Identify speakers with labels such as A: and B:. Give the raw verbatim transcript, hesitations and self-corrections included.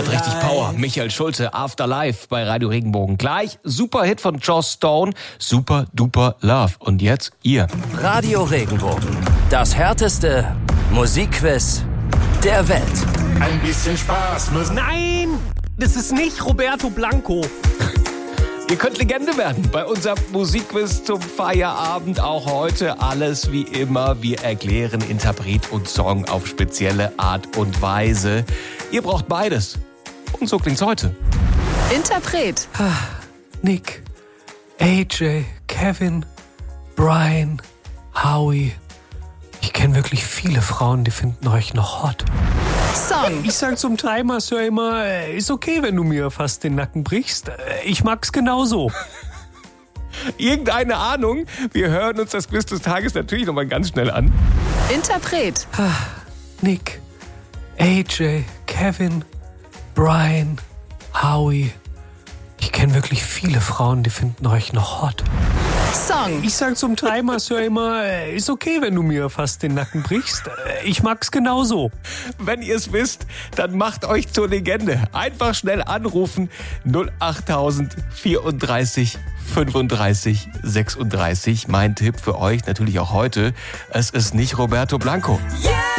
A: Hat richtig Power. Michael Schulte, Afterlife bei Radio Regenbogen. Gleich super Hit von Joss Stone, Super Duper Love. Und jetzt ihr.
B: Radio Regenbogen, das härteste Musikquiz der Welt.
C: Ein bisschen Spaß muss...
D: Nein, das ist nicht Roberto Blanco.
A: Ihr könnt Legende werden bei unserem Musikquiz zum Feierabend. Auch heute alles wie immer. Wir erklären Interpret und Song auf spezielle Art und Weise. Ihr braucht beides. Und so klingt's heute.
E: Interpret.
D: Nick, A J, Kevin, Brian, Howie. Ich kenne wirklich viele Frauen, die finden euch noch hot.
E: Song.
D: Ich sag zum Timer-Sir immer, äh, ist okay, wenn du mir fast den Nacken brichst. Äh, Ich mag's genauso.
A: Irgendeine Ahnung? Wir hören uns das Quiz des Tages natürlich nochmal ganz schnell an.
E: Interpret.
D: Nick, A J, Kevin, Brian, Howie. Ich kenne wirklich viele Frauen, die finden euch noch hot.
E: Song.
D: Ich sag zum Timer-Sir immer, äh, ist okay, wenn du mir fast den Nacken brichst. Äh, Ich mag's genauso.
A: Wenn ihr es wisst, dann macht euch zur Legende. Einfach schnell anrufen. null acht tausend vierunddreißig fünfunddreißig sechsunddreißig. Mein Tipp für euch natürlich auch heute. Es ist nicht Roberto Blanco.
E: Yeah!